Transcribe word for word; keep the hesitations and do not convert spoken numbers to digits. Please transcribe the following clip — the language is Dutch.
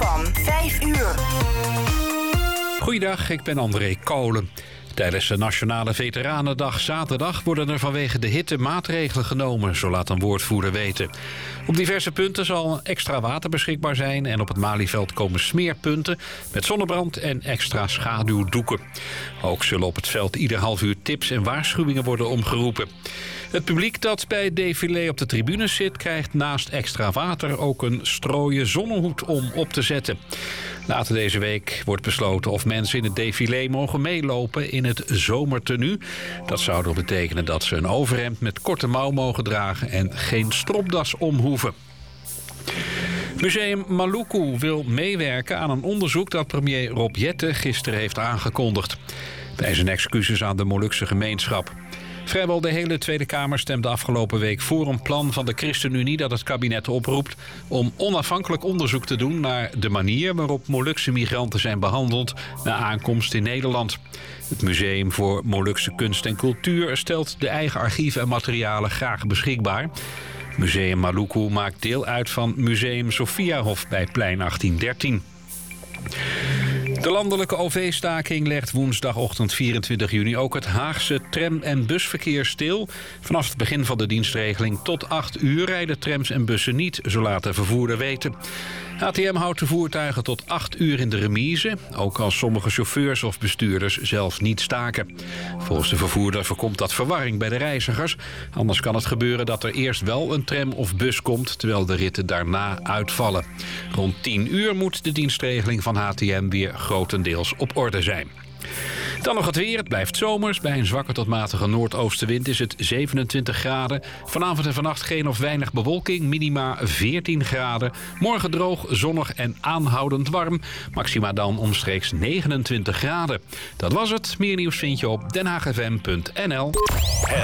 van vijf uur. Goeiedag, ik ben André Kolen. Tijdens de Nationale Veteranendag zaterdag worden er vanwege de hitte maatregelen genomen, zo laat een woordvoerder weten. Op diverse punten zal extra water beschikbaar zijn en op het Malieveld komen smeerpunten met zonnebrand en extra schaduwdoeken. Ook zullen op het veld ieder half uur tips en waarschuwingen worden omgeroepen. Het publiek dat bij het défilé op de tribunes zit, krijgt naast extra water ook een strooien zonnehoed om op te zetten. Later deze week wordt besloten of mensen in het défilé mogen meelopen in het zomertenue. Dat zou dan betekenen dat ze een overhemd met korte mouw mogen dragen en geen stropdas om hoeven. Museum Maluku wil meewerken aan een onderzoek dat premier Rob Jetten gisteren heeft aangekondigd. Bij zijn excuses aan de Molukse gemeenschap. Vrijwel de hele Tweede Kamer stemde afgelopen week voor een plan van de ChristenUnie dat het kabinet oproept om onafhankelijk onderzoek te doen naar de manier waarop Molukse migranten zijn behandeld na aankomst in Nederland. Het Museum voor Molukse Kunst en Cultuur stelt de eigen archieven en materialen graag beschikbaar. Museum Maluku maakt deel uit van Museum Sophiahof bij Plein achttien dertien. De landelijke O V-staking legt woensdagochtend vierentwintig juni ook het Haagse tram- en busverkeer stil. Vanaf het begin van de dienstregeling tot acht uur rijden trams en bussen niet, zo laat de vervoerder weten. H T M houdt de voertuigen tot acht uur in de remise, ook als sommige chauffeurs of bestuurders zelf niet staken. Volgens de vervoerder voorkomt dat verwarring bij de reizigers. Anders kan het gebeuren dat er eerst wel een tram of bus komt, terwijl de ritten daarna uitvallen. Rond tien uur moet de dienstregeling van H T M weer grotendeels op orde zijn. Dan nog het weer. Het blijft zomers. Bij een zwakke tot matige noordoostenwind is het zevenentwintig graden. Vanavond en vannacht geen of weinig bewolking. Minima veertien graden. Morgen droog, zonnig en aanhoudend warm. Maxima dan omstreeks negenentwintig graden. Dat was het. Meer nieuws vind je op den haag f m punt n l.